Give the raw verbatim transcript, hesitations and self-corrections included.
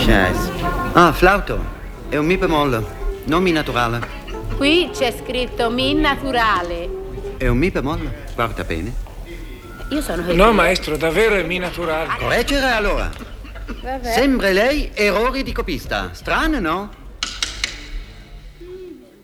Jazz. Ah, flauto. È un mi bemolle, non mi naturale. Qui c'è scritto mi naturale. È un mi bemolle, guarda bene. Io sono... No, maestro, davvero è mi naturale. Correggere allora. Vabbè. Sembra lei errori di copista. Strano, no?